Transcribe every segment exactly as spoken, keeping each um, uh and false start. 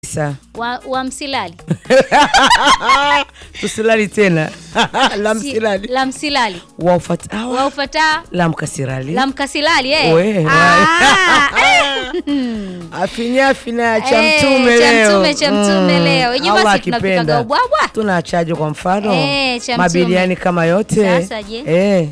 Sa. Wa, wa msilali. Tusilali tena. La msilali. La msilali. Wa ufata. Wa ufata. La mkasirali. La mkasilali eh. We. Afinya afinya cha mtume leo. Cha mtume cha mtume leo. Yenyewe basi tunapika ubwabwa. Tunaachaje kwa mfano? Eh, mabiliani kama yote. Sasa je? Eh.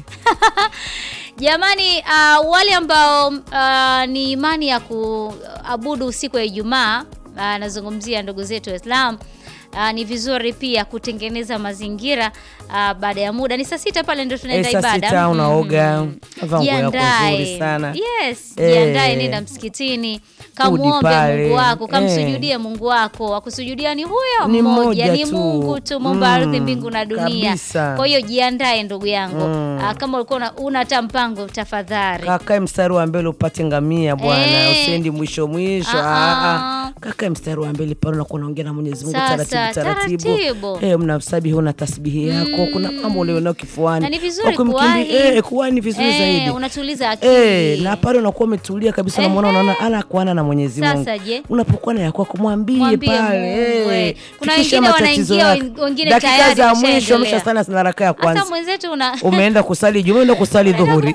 Jamani, uh, wale ambao uh, ni imani ya kuabudu usiku wa Ijumaa, nazungumzia ndugu zetu Waislamu, Uh, ni vizuri pia kutengeneza mazingira uh, baada ya muda. Ni saa sita pale ndio tunaenda ibada. Saa sita unaoga, vangu yako nzuri sana. Yes, jiandae, nenda msikitini, kamuombe Mungu wako, kamsujudie Mungu wako. Akusujudia ni huyo ni mmoja, ni Mungu tu, Muumba mm, ardhi, mbingu na dunia. Kabisa. Kwa hiyo jiandae ndugu yangu. Mm. Uh, kama ulikuwa una hata mpango, tafadhali kakae mstari wa mbele upate ngamia bwana, hey. Usiendi mwisho mwisho. Ah ah. Kakae mstari wa mbele pale unakuwa unaongea na Mwenyezi Mungu taratibu. Taratibu. Eh, mnasabihi una tasbihi yako, mm. Kuna mambo leo nao kifuani. Na ni vizuri kuwahi. Eh, kuwahi vizuri eh, zaidi. Unatuliza akili. Eh, na pale unakuwa umetulia kabisa, unaona eh, unaona ana kuana na Mwenyezi Mungu. Sasa je? Unapokuwa na yako kumwambie pale. Eh. Kuna wengine wanaingia, wengine tayari dakika za mwisho amesha sana sana haraka ya kwanza. Hata mwenzetu una umeenda kusali Ijumaa, unaenda kusali dhuhuri.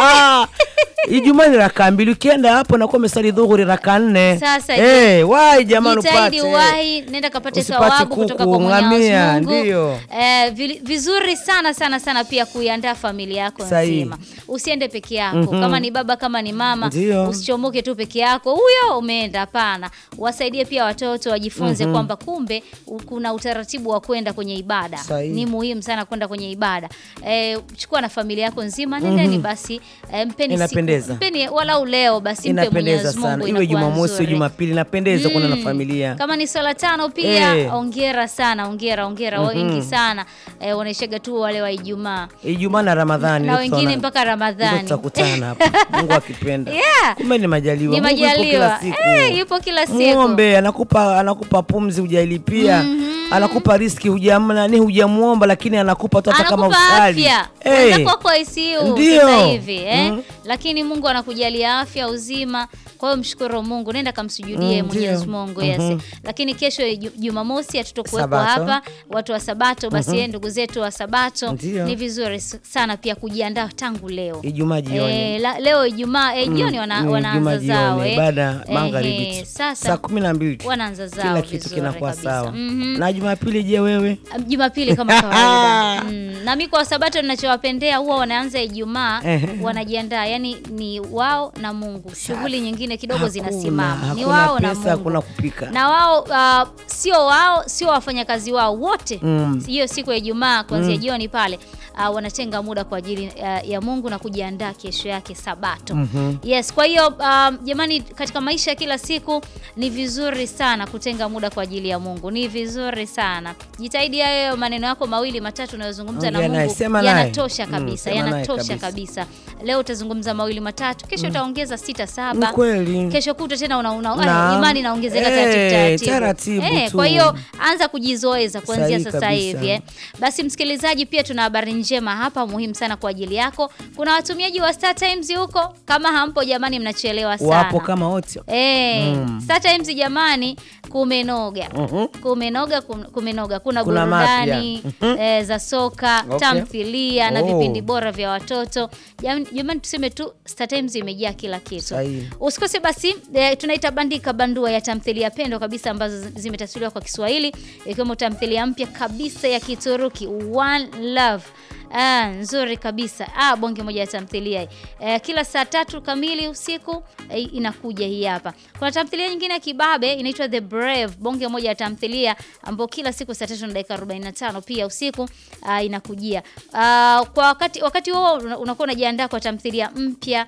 Ijumaa ni raka mbili, ukienda hapo na kwa umesali dhuhuri raka nne. Sasa eh, wahi jamani upate. Jitahidi wahi, nenda kapate thawabu kutoka kwa Mwenyezi Mungu. Ndio. Eh, vizuri sana sana sana pia kuiandaa familia yako nzima. Usiende peke yako. Mm -hmm. Kama ni baba, kama ni mama, Dio. Usichomoke tu peke yako. Huyo umeenda, hapana. Wasaidie pia watoto wajifunze, mm -hmm, kwamba kumbe kuna utaratibu wa kwenda kwenye ibada. Sahi. Ni muhimu sana kwenda kwenye ibada. Eh, chukua na familia yako nzima, nendeni, mm -hmm, basi eh, mpeni siku. Mpeni wala leo basi mpe Mwenyezi Mungu. Iwe Jumamosi, Jumapili inapendeza mm, kuna na familia. Kama ni swala tano pia eh, ongera sana, ongera ongera mm -hmm, wengi sana eh, wanaishaga tu wale wa Ijumaa. Ijumaa na Ramadhani na wengine mpaka Ramadhani. Tutakutana hapa. Mungu akipenda. Yeah. Kumbe ni majaliwa. Ni majaliwa. Eh, yupo kila siku. Muombe, anakupa anakupa pumzi hujailipia. Mm -hmm. Anakupa riski hujamna ni hujamuomba, lakini anakupa tu hata kama usali. Eh. Anakuwa kwa I C U sasa hivi eh. Mm. Lakini Mungu anakujalia afya, uzima. Kwa hiyo mshukuru Mungu, nenda kamsujudie mm, Mwenyezi Mungu. Yes. Mm -hmm. Lakini kesho Jumamosi hatutokuwepo hapa, watu wa Sabato basi, mm -hmm, ndugu zetu wa Sabato. Ndiyo. Ni vizuri sana pia kujiandaa tangu leo. Ijumaa jioni. Eh, leo Ijumaa eh, jioni wana, mm, wanaanza zao eh. Baada magharibi. Saa kumi na mbili wanaanza zao. Kila kitu kinakuwa sawa. Mm -hmm. Na Jumapili je wewe? Jumapili kama kawaida. Mm. Na mimi kwa Sabato ninachowapendea huwa wanaanza Ijumaa, wanajiandaa, yani ni wao na Mungu. Shughuli nyingine kidogo zinasimama. Ni wao na Mungu. Hakuna kupika. Na wao uh, sio wao, sio wafanyakazi wao wote. Hiyo mm, siku ya Ijumaa kuanzia mm, jioni pale uh, wanatenga muda kwa ajili uh, ya Mungu na kujiandaa kesho yake Sabato. Mm -hmm. Yes, kwa hiyo um, jamani, katika maisha ya kila siku ni vizuri sana kutenga muda kwa ajili ya Mungu. Ni vizuri sana. Jitahidi hayo maneno yako mawili matatu unayozungumza na Mungu yanatosha kabisa, mm, yanatosha kabisa. Leo utazungumza mawili matatu, kesho utaongeza mm, sita saba. Kesho kuta tena una, una na, imani naongezeka hey, taratibu taratibu. Eh, kwa hiyo anza kujizoeza kuanzia sasa hivi eh. Basi msikilizaji, pia tuna habari njema hapa muhimu sana kwa ajili yako. Kuna watumiaji wa Star Times huko, kama hampo jamani mnachelewa sana. Wapo kama wote. Eh, mm, Star Times jamani kumenoga. Uh -huh. Kumenoga kumenoga. Kuna, kuna burudani uh -huh, eh, za soka, okay, tamthilia, oh, na vipindi bora vya watoto. Jamani tuseme tu Star Times imejaa kila kitu. Usikose basi e, tunaita bandika bandua ya tamthilia pendo kabisa ambazo zimetafsiriwa kwa Kiswahili, ikiwemo tamthilia mpya kabisa ya Kituruki One Love. Ah, nzuri kabisa. Ah, bonge moja ya tamthilia. Eh, kila saa tatu kamili usiku eh, inakuja hii hapa. Kuna tamthilia nyingine ya kibabe inaitwa The Brave, bonge moja ya tamthilia ambayo kila siku saa tatu na dakika arobaini na tano pia usiku ah, inakujia. Ah, kwa wakati wakati huo unakuwa unajiandaa kwa tamthilia mpya.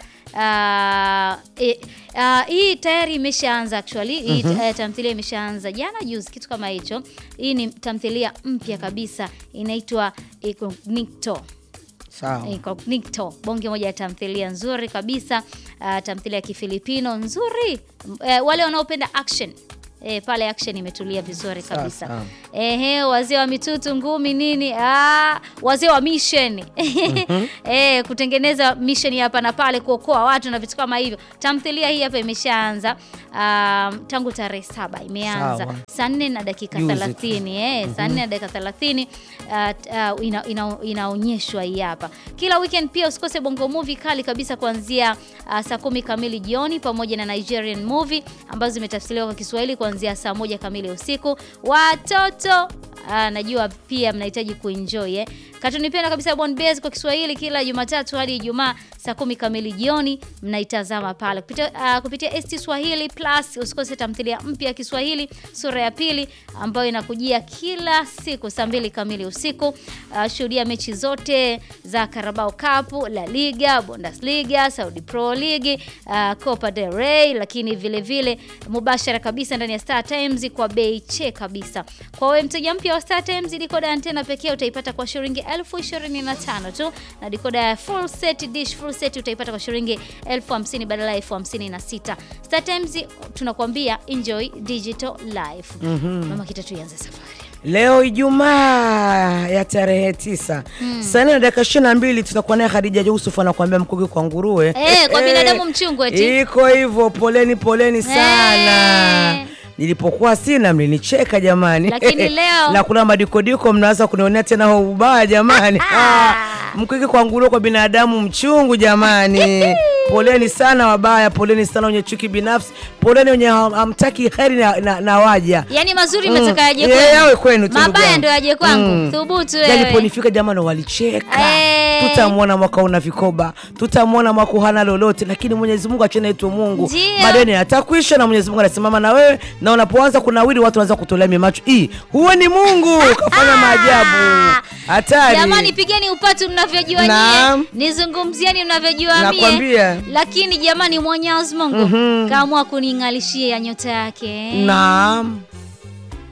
Ah, eh, ah, hii tayari imeshaanza actually. Hii mm -hmm, tamthilia imeshaanza jana juzi kitu kama hicho. Hii ni tamthilia mpya kabisa inaitwa Incognito. Sawa. Incognito, bonge moja ya tamthilia nzuri kabisa. Uh, tamthilia ya Kifilipino nzuri. Uh, wale wanaopenda action E, pale action imetulia vizuri kabisa. Ehe, wazee wa mitutu ngumi nini? Ah, wazee wa mission. Mm-hmm. Eh, kutengeneza mission hapa na pale, kuokoa watu na vitu kama hivyo. Tamthilia hii hapa imeshaanza um, tangu tarehe saba imeanza saa nne na dakika thelathini. Eh, saa nne na dakika thelathini uh, uh, ina, ina, inaonyeshwa hii hapa. Kila weekend pia usikose Bongo Movie kali kabisa kuanzia uh, saa kumi kamili jioni, pamoja na Nigerian movie ambazo zimetafsiriwa kwa Kiswahili kuanzia saa moja kamili usiku. Watoto Ah, najua pia mnahitaji kuenjoy eh. Katuni penda kabisa Born Base kwa Kiswahili kila Jumatatu hadi Ijumaa saa kumi kamili jioni mnaitazama pale. Kupitia uh, kupitia S T Swahili Plus usikose tamthilia mpya ya Kiswahili sura ya pili ambayo inakujia kila siku saa mbili kamili usiku. Uh, shuhudia mechi zote za Carabao Cup, La Liga, Bundesliga, Saudi Pro League, uh, Copa del Rey, lakini vile vile mubashara kabisa ndani ya Star Times kwa bei che kabisa. Kwa wewe mteja mpya wa Star Times, decoder antena pekee utaipata kwa shilingi elfu ishirini na tano tu, na decoder ya full set dish full set utaipata kwa shilingi elfu hamsini badala ya elfu hamsini na sita. Star Times tunakwambia enjoy digital life. Mm-hmm. Mama kita tuanze safari. Leo Ijumaa ya tarehe tisa. Hmm. Saa nne na dakika ishirini na mbili tutakuwa naye Khadija Yusuf anakuambia mkuki kwa nguruwe. Eh, kwa binadamu mchungu eti. Iko hivyo, poleni poleni sana. Eh. Nilipokuwa sina mlinicheka jamani. Lakini leo na kuna madikodiko mnaanza kunionea tena ho ubaya jamani. Ah, mkuki kwa nguruwe kwa binadamu mchungu jamani. Poleni sana wabaya, poleni sana wenye chuki binafsi, poleni wenye hamtaki kheri na, na, na waja. Yaani mazuri mnataka mm. yaje kwenu. Yeah, yawe kwenu tu. Mabaya ndio yaje kwangu. Mm. Thubutu wewe. Yaani ponifika jamani walicheka. Hey. Tutamuona mwaka una vikoba, tutamuona mwaka hana lolote, lakini Mwenyezi Mungu achana yetu Mungu. Madeni yatakwisha na Mwenyezi Mungu anasimama na wewe, na unapoanza kunawiri watu wanaanza kutolea mimacho. Hii, huo ni Mungu kafanya maajabu. Hatari. Jamani pigeni upatu mnavyojua nyie. Nizungumzieni mnavyojua mie. Nakwambia. Lakini jamani Mwenyezi Mungu mm-hmm. kaamua kuningalishia nyota yake. Naam.